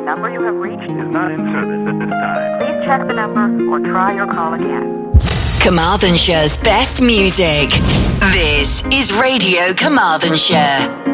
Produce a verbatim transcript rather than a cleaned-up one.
number you have reached is not in service at this time. Please check the number or try your call again. Carmarthenshire's best music. This is Radio Carmarthenshire.